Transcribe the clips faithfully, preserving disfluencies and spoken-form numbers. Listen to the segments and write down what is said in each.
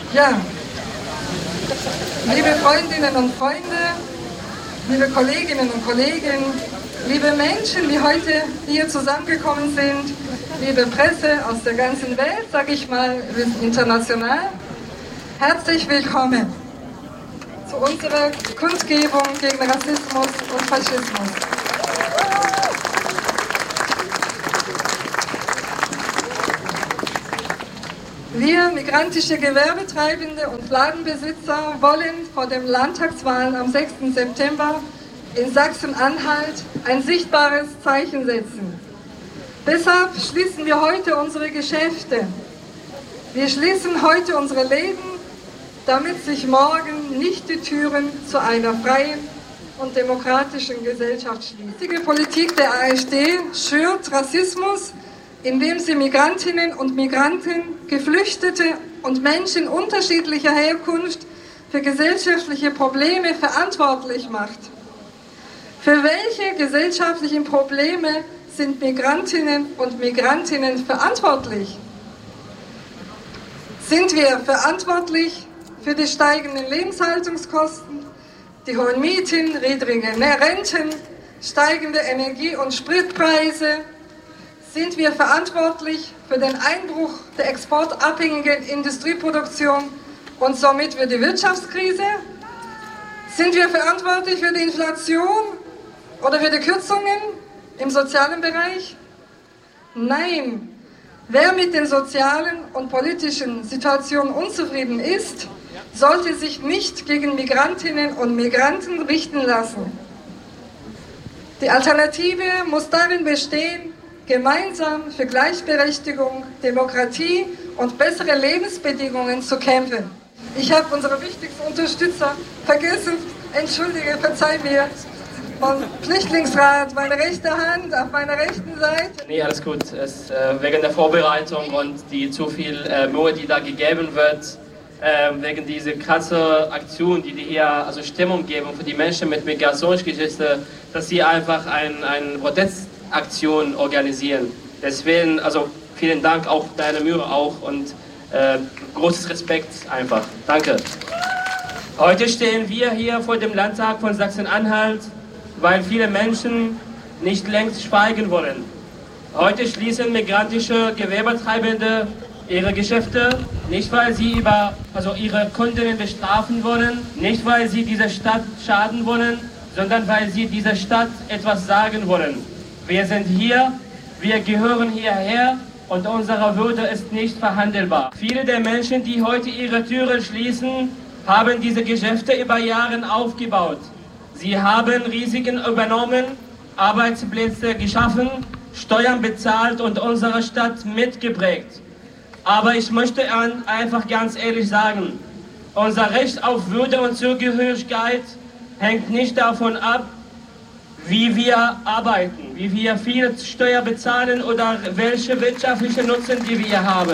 Ja, liebe Freundinnen und Freunde, liebe Kolleginnen und Kollegen, liebe Menschen, die heute hier zusammengekommen sind, liebe Presse aus der ganzen Welt, sage ich mal, international, herzlich willkommen zu unserer Kundgebung gegen Rassismus und Faschismus. Wir, migrantische Gewerbetreibende und Ladenbesitzer, wollen vor den Landtagswahlen am sechsten September in Sachsen-Anhalt ein sichtbares Zeichen setzen. Deshalb schließen wir heute unsere Geschäfte. Wir schließen heute unsere Läden, damit sich morgen nicht die Türen zu einer freien und demokratischen Gesellschaft schließen. Die Politik der AfD schürt Rassismus, indem sie Migrantinnen und Migranten, Geflüchtete und Menschen unterschiedlicher Herkunft für gesellschaftliche Probleme verantwortlich macht. Für welche gesellschaftlichen Probleme sind Migrantinnen und Migrantinnen verantwortlich? Sind wir verantwortlich für die steigenden Lebenshaltungskosten, die hohen Mieten, niedrige Renten, steigende Energie- und Spritpreise? Sind wir verantwortlich für den Einbruch der exportabhängigen Industrieproduktion und somit für die Wirtschaftskrise? Sind wir verantwortlich für die Inflation oder für die Kürzungen im sozialen Bereich? Nein. Wer mit den sozialen und politischen Situationen unzufrieden ist, sollte sich nicht gegen Migrantinnen und Migranten richten lassen. Die Alternative muss darin bestehen, gemeinsam für Gleichberechtigung, Demokratie und bessere Lebensbedingungen zu kämpfen. Ich habe unsere wichtigsten Unterstützer vergessen, entschuldige, verzeih mir, vom Flüchtlingsrat, meine rechte Hand auf meiner rechten Seite. Nee, alles gut. Es, äh, wegen der Vorbereitung und die zu viel äh, Mühe, die da gegeben wird, äh, wegen dieser krassen Aktion, die die hier also Stimmung geben für die Menschen mit Migrationsgeschichte, dass sie einfach ein, ein Protest Aktion organisieren. Deswegen, also vielen Dank auch für deine Mühe auch und äh, großes Respekt einfach. Danke. Heute stehen wir hier vor dem Landtag von Sachsen-Anhalt, weil viele Menschen nicht längst schweigen wollen. Heute schließen migrantische Gewerbetreibende ihre Geschäfte, nicht weil sie über, also ihre Kundinnen bestrafen wollen, nicht weil sie dieser Stadt schaden wollen, sondern weil sie dieser Stadt etwas sagen wollen. Wir sind hier, wir gehören hierher und unsere Würde ist nicht verhandelbar. Viele der Menschen, die heute ihre Türen schließen, haben diese Geschäfte über Jahre aufgebaut. Sie haben Risiken übernommen, Arbeitsplätze geschaffen, Steuern bezahlt und unsere Stadt mitgeprägt. Aber ich möchte einfach ganz ehrlich sagen, unser Recht auf Würde und Zugehörigkeit hängt nicht davon ab, wie wir arbeiten, wie wir viel Steuer bezahlen oder welche wirtschaftliche Nutzen die wir haben.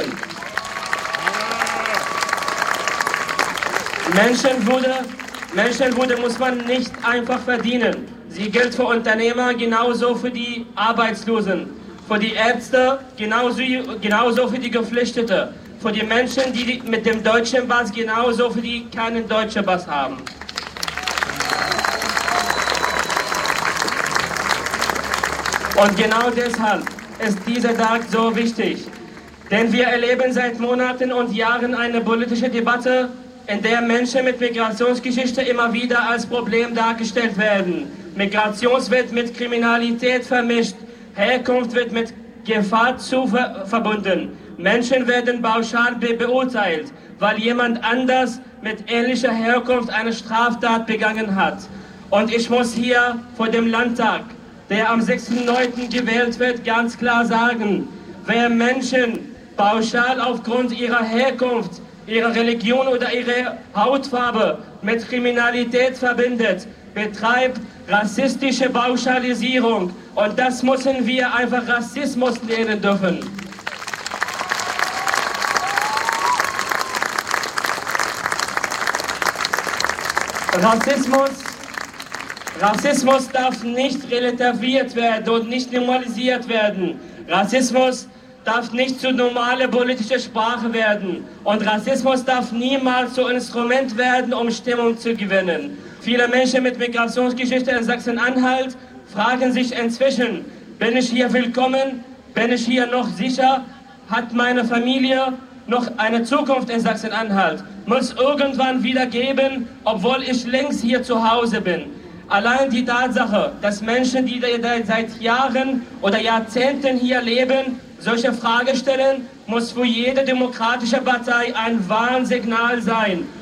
Menschenwürde, Menschenwürde muss man nicht einfach verdienen. Sie gilt für Unternehmer genauso für die Arbeitslosen, für die Ärzte genauso, genauso für die Geflüchteten, für die Menschen, die mit dem deutschen Pass genauso für die keinen deutschen Pass haben. Und genau deshalb ist dieser Tag so wichtig. Denn wir erleben seit Monaten und Jahren eine politische Debatte, in der Menschen mit Migrationsgeschichte immer wieder als Problem dargestellt werden. Migration wird mit Kriminalität vermischt, Herkunft wird mit Gefahr zu ver verbunden. Menschen werden pauschal be beurteilt, weil jemand anders mit ähnlicher Herkunft eine Straftat begangen hat. Und ich muss hier vor dem Landtag, der am sechsten neunten gewählt wird, ganz klar sagen, wer Menschen pauschal aufgrund ihrer Herkunft, ihrer Religion oder ihrer Hautfarbe mit Kriminalität verbindet, betreibt rassistische Pauschalisierung. Und das müssen wir einfach Rassismus nennen dürfen. Rassismus Rassismus darf nicht relativiert werden und nicht normalisiert werden. Rassismus darf nicht zu normale politische Sprache werden. Und Rassismus darf niemals zu Instrument werden, um Stimmung zu gewinnen. Viele Menschen mit Migrationsgeschichte in Sachsen-Anhalt fragen sich inzwischen, bin ich hier willkommen? Bin ich hier noch sicher? Hat meine Familie noch eine Zukunft in Sachsen-Anhalt? Muss irgendwann wieder geben, obwohl ich längst hier zu Hause bin. Allein die Tatsache, dass Menschen, die seit Jahren oder Jahrzehnten hier leben, solche Fragen stellen, muss für jede demokratische Partei ein Warnsignal sein.